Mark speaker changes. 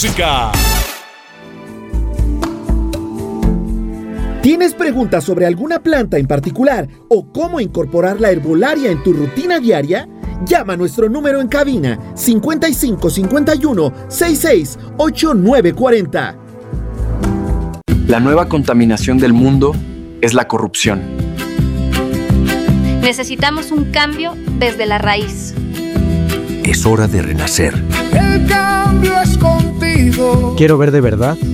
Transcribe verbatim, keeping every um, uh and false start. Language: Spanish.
Speaker 1: música.
Speaker 2: ¿Tienes preguntas sobre alguna planta en particular o cómo incorporar la herbolaria en tu rutina diaria? Llama a nuestro número en cabina cincuenta y cinco cincuenta y uno sesenta y seis ochenta y nueve cuarenta.
Speaker 3: La nueva contaminación del mundo es la corrupción.
Speaker 4: Necesitamos un cambio desde la raíz.
Speaker 5: Es hora de renacer.
Speaker 6: El cambio es contigo.
Speaker 7: Quiero ver de verdad